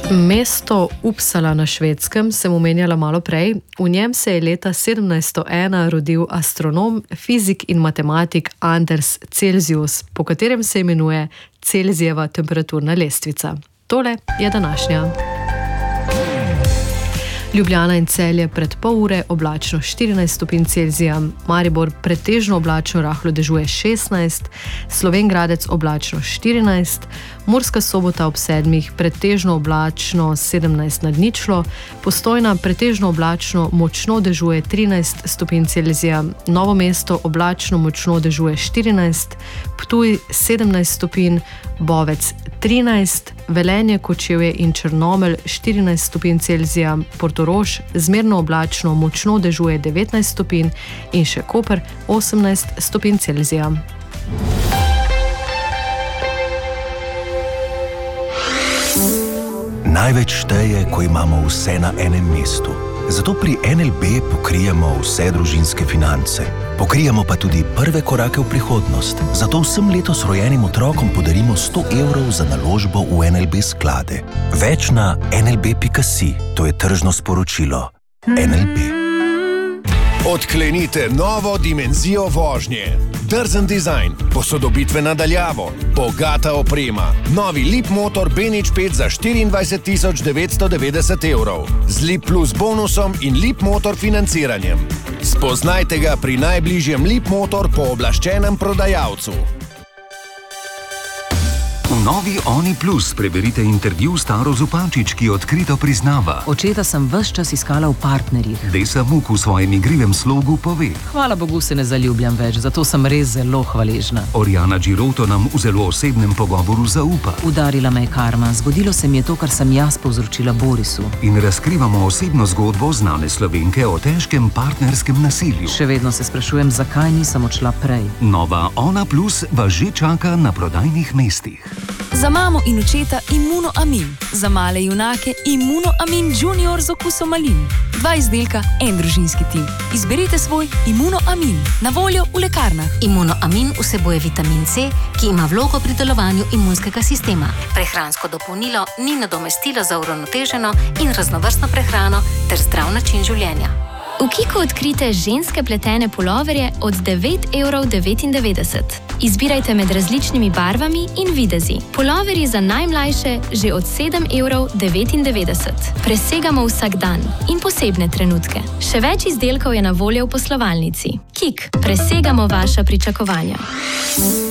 Mesto Uppsala na Švedskem sem omenjala malo prej. V njem se je leta 1701 rodil astronom, fizik in matematik Anders Celsius, po katerem se imenuje Celzijeva temperaturna lestvica. Tole je današnja. Ljubljana in Celje pred pol ure oblačno 14 stopinj Celzija, Maribor pretežno oblačno rahlo dežuje 16, Slovenj Gradec oblačno 14, Murska Sobota ob 7 pretežno oblačno 17 nad ničlo, Postojna pretežno oblačno močno dežuje 13 stopinj Celzija, Novo mesto oblačno močno dežuje 14, Ptuj 17 stopinj, Bovec 13, Velenje, Kočevje in Črnomelj 14 stopinj Celzija, Portorož zmerno oblačno močno dežuje 19 stopinj in še Koper 18 stopinj Celzija. Največ šteje, ko imamo vse na enem mestu. Zato pri NLB pokrijemo vse družinske finance. Pokrijemo pa tudi prve korake v prihodnost. Zato vsem letos rojenim otrokom podarimo 100 evrov za naložbo v NLB sklade. Več na nlb.si. To je tržno sporočilo. NLB. Odklenite novo dimenzijo vožnje. Drzen dizajn, posodobitve na daljavo, bogata oprema. Novi Leap Motor B05 za 24.990 evrov. Z Leap Plus bonusom in Leap Motor financiranjem. Spoznajte ga pri najbližjem Leap Motor pooblaščenem prodajalcu. V novi Oni Plus preberite intervju s Taro Zupančič, ki odkrito priznava: Očeta sem ves čas iskala v partnerjih. Desa Muk v svojem igrivem slogu pove: Hvala Bogu se ne zaljubljam več, zato sem res zelo hvaležna. Oriana Giroto nam v zelo osebnem pogovoru zaupa. Udarila me je karma, zgodilo se mi je to, kar sem jaz povzročila Borisu. In razkrivamo osebno zgodbo znane Slovenke o težkem partnerskem nasilju. Še vedno se sprašujem, zakaj nisem odšla prej. Nova Ona Plus vas že čaka na prodajnih mestih. Za mamo in očeta Immunoamin. Za male junake Immunoamin Junior z okusom malin. 2 izdelka, en družinski tim. Izberite svoj Immunoamin. Na voljo v lekarnah. Immunoamin vsebuje vitamin C, ki ima vlogo pri delovanju imunskega sistema. Prehransko dopolnilo ni nadomestilo za uravnoteženo in raznovrstno prehrano ter zdrav način življenja. V Kiku odkrite ženske pletene puloverje od 9,99 €. Izbirajte med različnimi barvami in videzi. Puloverji za najmlajše že od 7,99 €. Presegamo vsak dan in posebne trenutke. Še več izdelkov je na voljo v poslovalnici. Kik, presegamo vaša pričakovanja.